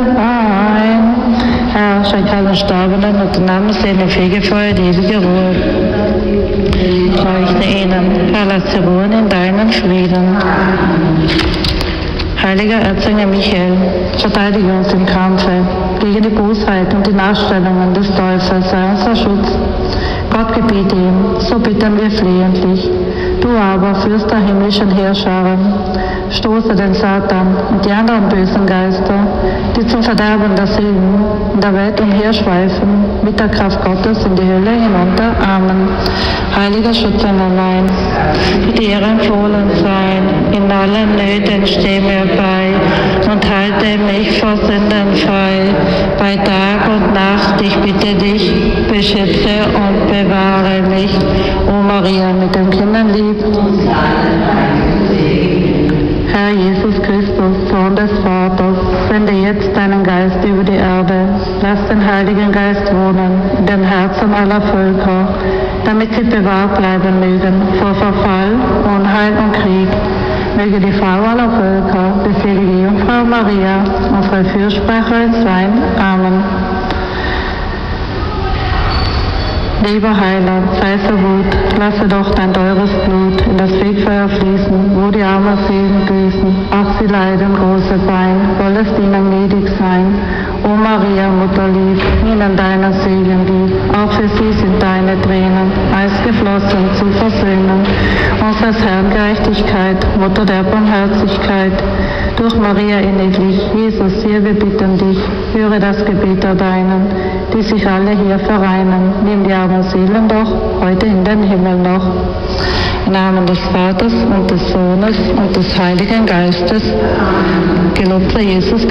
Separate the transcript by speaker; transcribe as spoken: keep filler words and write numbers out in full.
Speaker 1: ein. Herr, schenk allen Sterbenden und den Namensseelen Fegefeuer die ewige Ruhe. Leuchte ihnen, Herr, lass sie ruhen in deinen Frieden. Heiliger Erzengel Michael, verteidige uns im Kampfe gegen die Bosheit und die Nachstellungen des Teufels, sei unser Schutz. Gott gebiete ihm, so bitten wir flehentlich. Du aber, Fürst der himmlischen Heerscharen, stoße den Satan und die anderen bösen Geister, die zum Verderben der Seelen in der Welt umherschweifen, mit der Kraft Gottes in die Hölle hinunter. Amen. Heiliger Schutzengelein, die dir empfohlen sein, in allen Nöten steh mir bei und halte mich vor Sünden frei. Bei Tag und Nacht, ich bitte dich, beschütze und bewahre mich. O Maria, mit dem Kinderlieb. Herr Jesus Christus, Sohn des Vaters, sende jetzt deinen Geist über die Erde. Lass den Heiligen Geist wohnen in den Herzen aller Völker, damit sie bewahrt bleiben mögen vor Verfall, Unheil und Krieg. Möge die Frau aller Völker, die selige Jungfrau Maria, unsere Fürsprecherin sein. Amen. Lieber Heiland, sei so gut, lasse doch dein teures Blut in das Fegfeuer fließen, wo die armen Seelen büßen. Ach, sie leiden große Pein, soll es ihnen gnädig sein. O Maria, Mutterlieb, ihnen deiner Segen lieb, auch für sie sind deine Tränen heiß geflossen zu versöhnen. Unseres Herrn Gerechtigkeit, Mutter der Barmherzigkeit, durch Maria inniglich, Jesus, hier wir bitten dich, höre das Gebet der Deinen, die sich alle hier vereinen. Nimm die armen Seelen doch heute in den Himmel noch. Im Namen des Vaters und des Sohnes und des Heiligen Geistes, gelobt sei Jesus Christus.